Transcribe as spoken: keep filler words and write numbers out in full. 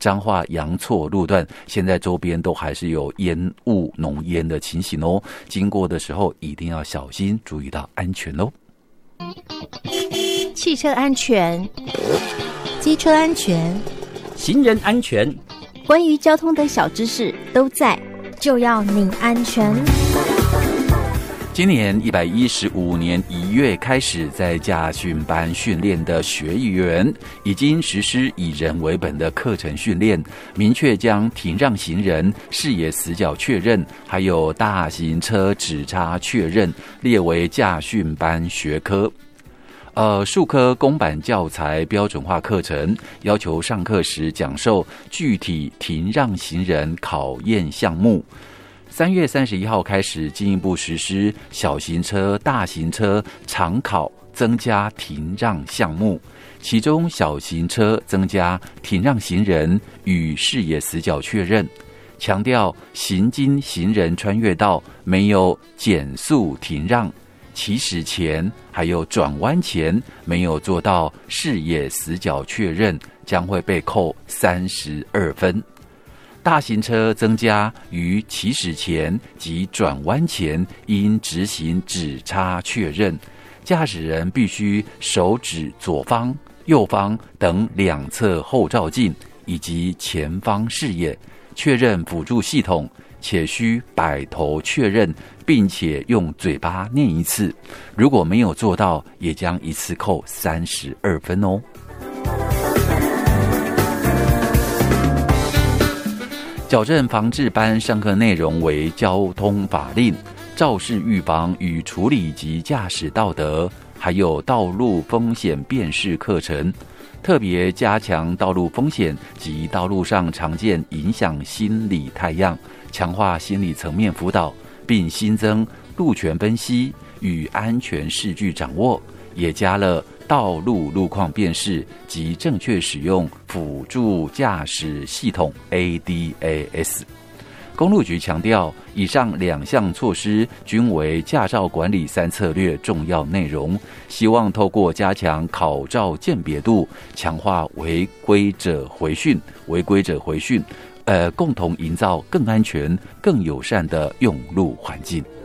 彰化阳错路段，现在周边都还是有烟雾浓烟的情形哦，经过的时候一定要小心，注意到安全哦。 汽车安全、机车安全、 行人安全， 关于交通的小知识都在，就要你安全。 今年一百一十五年一月开始，在驾训班训练的学员已经实施以人为本的课程训练，明确将停让行人、视野死角确认，还有大型车指差确认列为驾训班学科。呃，数科公版教材标准化课程，要求上课时讲授具体停让行人考验项目。三月三十一号开始进一步实施小型车、大型车常考增加停让项目，其中小型车增加停让行人与视野死角确认，强调行经行人穿越道没有减速停让，起始前还有转弯前没有做到视野死角确认，将会被扣三十二分。大型车增加于起始前及转弯前应执行指差确认，驾驶人必须手指左方、右方等两侧后照镜以及前方视野，确认辅助系统，且需摆头确认，并且用嘴巴念一次。如果没有做到，也将一次扣三十二分哦。矫正防治班上课内容为交通法令、肇事预防与处理及驾驶道德，还有道路风险辨识课程，特别加强道路风险及道路上常见影响心理态样，强化心理层面辅导，并新增路权分析与安全视距掌握，也加了道路路况辨识及正确使用辅助驾驶系统 A D A S。 公路局强调，以上两项措施均为驾照管理三策略重要内容，希望透过加强考照鉴别度，强化违规者回训违规者回训呃，共同营造更安全、更友善的用路环境。